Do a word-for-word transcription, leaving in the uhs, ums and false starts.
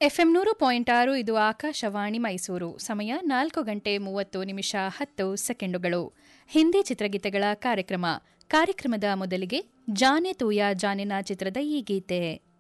FM ನೂರು point ಆರು ಇದು ಆಕಾಶವಾಣಿ ಮೈಸೂರು. ಸಮಯ ನಾಲ್ಕು ಗಂಟೆ ಮೂವತ್ತು ನಿಮಿಷ ಹತ್ತು ಸೆಕೆಂಡುಗಳು. ಹಿಂದಿ ಚಿತ್ರಗೀತೆಗಳ ಕಾರ್ಯಕ್ರಮ. ಕಾರ್ಯಕ್ರಮದ ಮೊದಲಿಗೆ ಜಾನೆ ತೂಯಾ ಜಾನೆನಾ ಚಿತ್ರದ ಈ ಗೀತೆ.